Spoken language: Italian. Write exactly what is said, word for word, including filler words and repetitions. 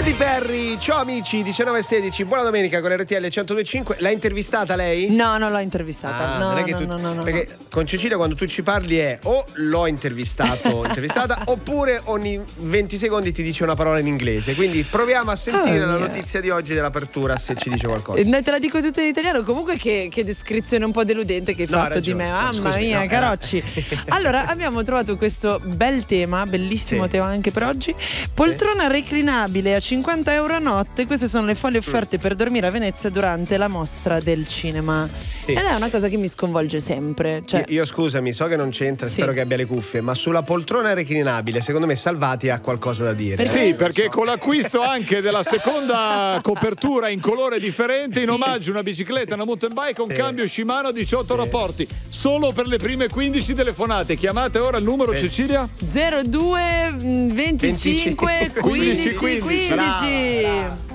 Katy Perry, ciao amici, diciannove e sedici, buona domenica con R T L centodue e cinque. L'hai intervistata lei? No, non l'ho intervistata. Ah, no, non è che no, tu, no, no, no, perché no. con Cecilia quando tu ci parli è o l'ho intervistato intervistata oppure ogni venti secondi ti dice una parola in inglese. Quindi proviamo a sentire oh, la mia. notizia di oggi dell'apertura, se ci dice qualcosa. Eh, te la dico tutta in italiano. Comunque che, che descrizione un po' deludente che hai No, fatto hai di ragione. me. No, Mamma scusami, mia, no, Carocci. era- Allora, abbiamo trovato questo bel tema, bellissimo Sì. tema anche per oggi. Poltrona reclinabile a cinquanta euro a notte. Queste sono le folle offerte per dormire a Venezia durante la mostra del cinema. Sì. Ed è una cosa che mi sconvolge sempre. Cioè, Io, io scusami, so che non c'entra, Sì. spero che abbia le cuffie, ma sulla poltrona reclinabile, secondo me Salvati ha qualcosa da dire. Perché? Sì, perché con l'acquisto anche della seconda copertura in colore differente, in omaggio una bicicletta, una mountain bike, un Sì. cambio Shimano a diciotto rapporti, solo per le prime quindici telefonate. Chiamate ora il numero, Sì. Cecilia? zero due venticinque venticinque, quindici quindici, quindici. Brava, brava.